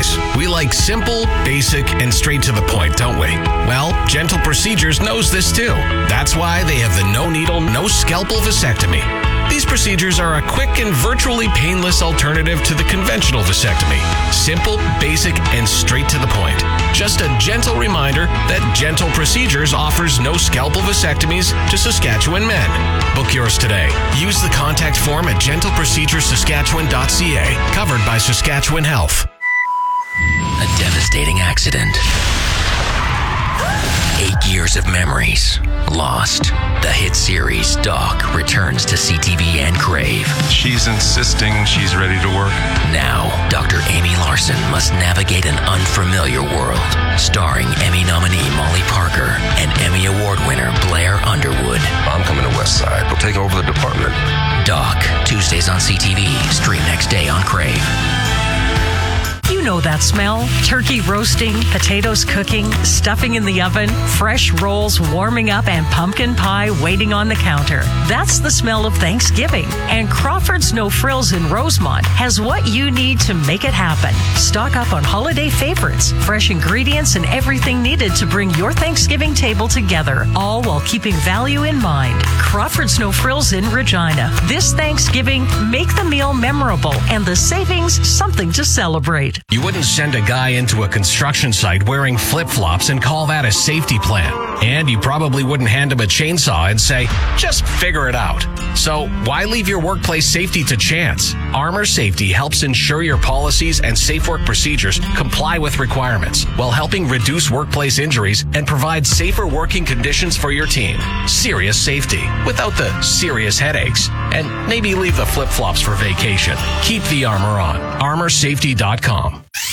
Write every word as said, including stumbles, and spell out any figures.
guys, we like simple, basic, and straight to the point, don't we? Well, Gentle Procedures knows this too. That's why they have the no needle, no scalpel vasectomy. These procedures are a quick and virtually painless alternative to the conventional vasectomy. Simple, basic, and straight to the point. Just a gentle reminder that Gentle Procedures offers no scalpel vasectomies to Saskatchewan men. Book yours today. Use the contact form at gentle procedures saskatchewan dot c a, covered by Saskatchewan Health. A devastating accident. Eight years of memories lost. The hit series Doc returns to C T V and Crave. She's insisting she's ready to work. Now, Doctor Amy Larson must navigate an unfamiliar world. Starring Emmy nominee Molly Parker and Emmy Award winner Blair Underwood. I'm coming to West Side. We'll take over the department. Doc, Tuesdays on C T V. Stream next day on Crave. You know that smell. Turkey roasting, potatoes cooking, stuffing in the oven, fresh rolls warming up, and pumpkin pie waiting on the counter. That's the smell of Thanksgiving. And Crawford's No Frills in Rosemont has what you need to make it happen. Stock up on holiday favorites, fresh ingredients, and everything needed to bring your Thanksgiving table together, all while keeping value in mind. Crawford's No Frills in Regina. This Thanksgiving, make the meal memorable and the savings something to celebrate. You wouldn't send a guy into a construction site wearing flip-flops and call that a safety plan. And you probably wouldn't hand him a chainsaw and say, just figure it out. So why leave your workplace safety to chance? Armor Safety helps ensure your policies and safe work procedures comply with requirements while helping reduce workplace injuries and provide safer working conditions for your team. Serious safety without the serious headaches. And maybe leave the flip-flops for vacation. Keep the armor on. armor safety dot com.